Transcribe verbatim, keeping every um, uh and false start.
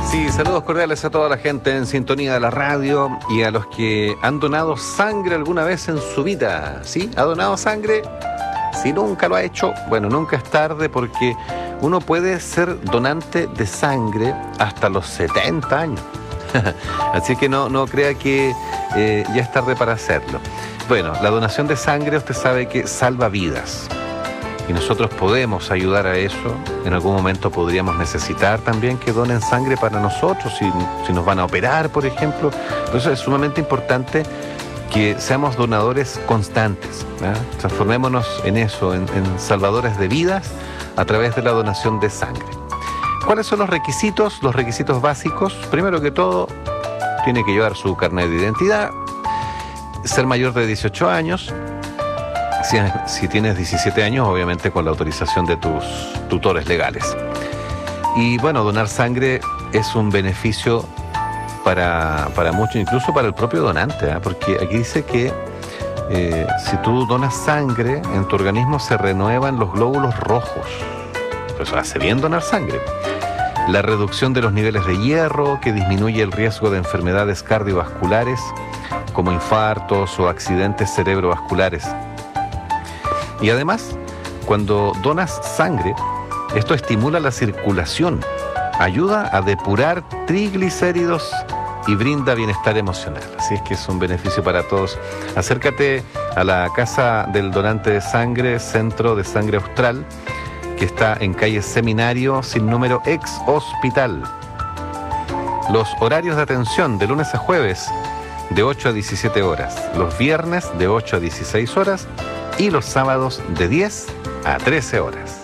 Sí, saludos cordiales a toda la gente en sintonía de la radio y a los que han donado sangre alguna vez en su vida. ¿Sí? ¿Ha donado sangre? Si nunca lo ha hecho, bueno, nunca es tarde porque uno puede ser donante de sangre hasta los setenta años. Así que no, no crea que eh, ya es tarde para hacerlo. Bueno, la donación de sangre usted sabe que salva vidas. Y nosotros podemos ayudar a eso. En algún momento podríamos necesitar también que donen sangre para nosotros, si, si nos van a operar, por ejemplo. Por eso es sumamente importante que seamos donadores constantes, ¿eh? Transformémonos en eso, en, en salvadores de vidas a través de la donación de sangre. ¿Cuáles son los requisitos? Los requisitos básicos. Primero que todo, tiene que llevar su carnet de identidad, ser mayor de dieciocho años. Si, si tienes diecisiete años, obviamente con la autorización de tus tutores legales. Y bueno, donar sangre es un beneficio para, para muchos, incluso para el propio donante, ¿eh? Porque aquí dice que eh, si tú donas sangre, en tu organismo se renuevan los glóbulos rojos. Eso hace bien donar sangre. La reducción de los niveles de hierro, que disminuye el riesgo de enfermedades cardiovasculares, como infartos o accidentes cerebrovasculares. Y además, cuando donas sangre, esto estimula la circulación, ayuda a depurar triglicéridos y brinda bienestar emocional. Así es que es un beneficio para todos. Acércate a la Casa del Donante de Sangre, Centro de Sangre Austral, que está en calle Seminario, sin número, ex hospital. Los horarios de atención de lunes a jueves, de ocho a diecisiete horas. Los viernes, de ocho a dieciséis horas. Y los sábados de diez a trece horas.